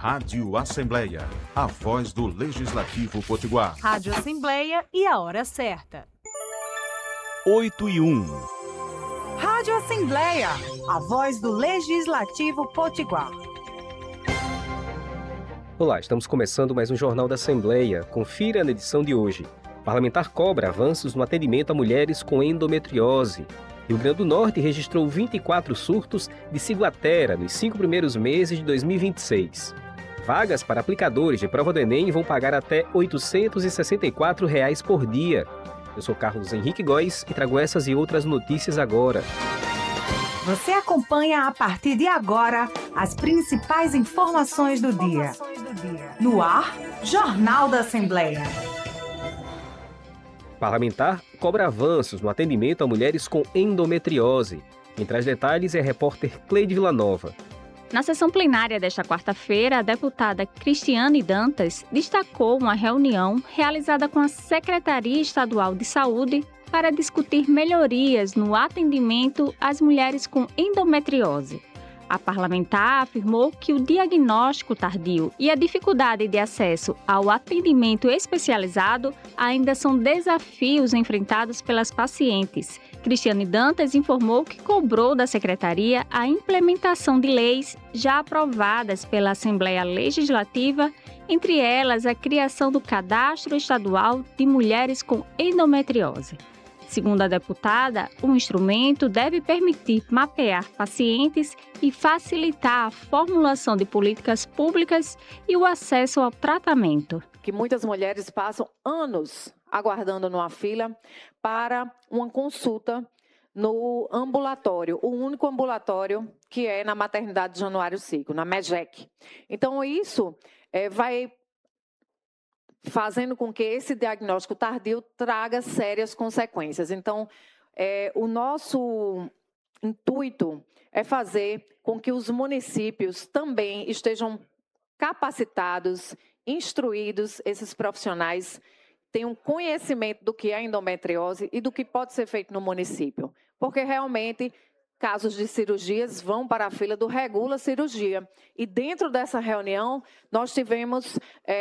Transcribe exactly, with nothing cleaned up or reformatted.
Rádio Assembleia, a voz do Legislativo Potiguar. Rádio Assembleia e a hora certa. oito e um. Rádio Assembleia, a voz do Legislativo Potiguar. Olá, estamos começando mais um Jornal da Assembleia. Confira na edição de hoje. Parlamentar cobra avanços no atendimento a mulheres com endometriose. Rio Grande do Norte registrou vinte e quatro surtos de ciguatera nos cinco primeiros meses de dois mil e vinte e seis. Vagas para aplicadores de prova do Enem vão pagar até oitocentos e sessenta e quatro reais por dia. Eu sou Carlos Henrique Góes e trago essas e outras notícias agora. Você acompanha a partir de agora as principais informações do dia. No ar, Jornal da Assembleia. Parlamentar cobra avanços no atendimento a mulheres com endometriose. Quem traz detalhes é a repórter Cleide Villanova. Na sessão plenária desta quarta-feira, a deputada Cristiane Dantas destacou uma reunião realizada com a Secretaria Estadual de Saúde para discutir melhorias no atendimento às mulheres com endometriose. A parlamentar afirmou que o diagnóstico tardio e a dificuldade de acesso ao atendimento especializado ainda são desafios enfrentados pelas pacientes. Cristiane Dantas informou que cobrou da Secretaria a implementação de leis já aprovadas pela Assembleia Legislativa, entre elas a criação do Cadastro Estadual de Mulheres com Endometriose. Segundo a deputada, o instrumento deve permitir mapear pacientes e facilitar a formulação de políticas públicas e o acesso ao tratamento. Que muitas mulheres passam anos aguardando numa fila para uma consulta no ambulatório, o único ambulatório que é na maternidade Januário Seco, na MEGEC. Então, isso é, vai fazendo com que esse diagnóstico tardio traga sérias consequências. Então, é, o nosso intuito é fazer com que os municípios também estejam capacitados, instruídos, esses profissionais tenham conhecimento do que é endometriose e do que pode ser feito no município. Porque realmente casos de cirurgias vão para a fila do Regula Cirurgia. E dentro dessa reunião, nós tivemos É,